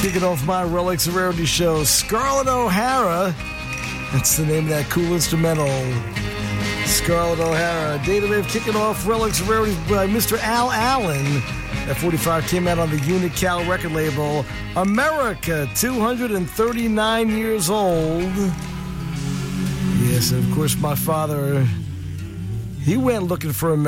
Kicking off my Relics of Rarity show, Scarlett O'Hara. That's the name of that cool instrumental. Scarlett O'Hara. Database kicking off Relics of Rarity by Mr. Al Allen. That 45 came out on the Unical record label. America, 239 years old. Yes, and of course my father, he went looking for America.